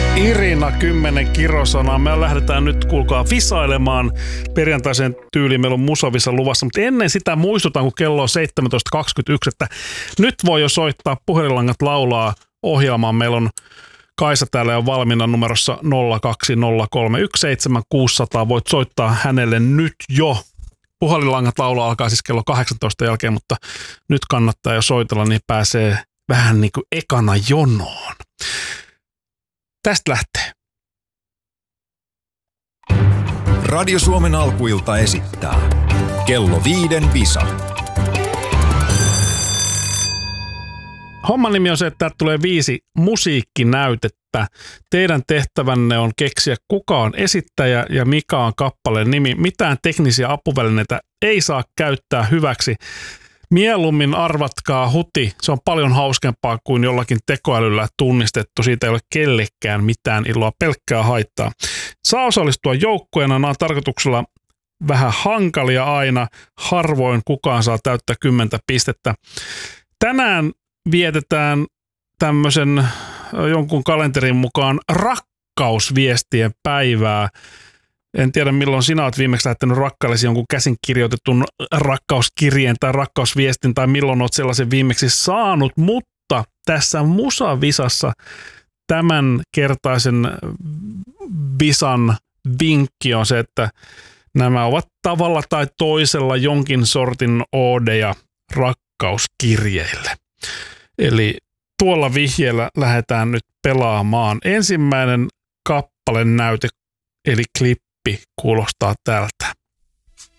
Irina 10 kirosanaa. Me lähdetään nyt, kuulkaa, visailemaan perjantaisen tyyliin. Meillä on Musavisa luvassa, mutta ennen sitä muistutan, kun kello on 17.21, että nyt voi jo soittaa puhelinlangat laulaa ohjelmaan. Meillä on Kaisa täällä jo valmiina numerossa 020317600. Voit soittaa hänelle nyt jo. Puhelinlangat laulaa alkaa siis kello 18 jälkeen, mutta nyt kannattaa jo soitella, niin pääsee vähän niin kuin ekana jonoon. Tästä lähtee. Radio Suomen alkuilta esittää Kello 5 visa. Homman nimi on se, että täältä tulee 5 musiikkinäytettä. Teidän tehtävänne on keksiä, kuka on esittäjä ja mikä on kappaleen nimi. Mitään teknisiä apuvälineitä ei saa käyttää hyväksi. Mieluummin arvatkaa huti. Se on paljon hauskempaa kuin jollakin tekoälyllä tunnistettu. Siitä ei ole kellekään mitään iloa, pelkkää haittaa. Saa osallistua joukkueena. Nämä on tarkoituksella vähän hankalia aina. Harvoin kukaan saa täyttää 10 pistettä. Tänään vietetään tämmöisen jonkun kalenterin mukaan rakkausviestien päivää. En tiedä, milloin sinä olet viimeksi lähettänyt rakkaillesi jonkun käsin kirjoitetun rakkauskirjeen tai rakkausviestin, tai milloin olet sellaisen viimeksi saanut, mutta tässä Musavisassa tämän kertaisen visan vinkki on se, että nämä ovat tavalla tai toisella jonkin sortin oodeja rakkauskirjeille. Eli tuolla vihjeellä lähdetään nyt pelaamaan. Ensimmäinen kappalenäyte, eli klippi, kuulostaa tältä.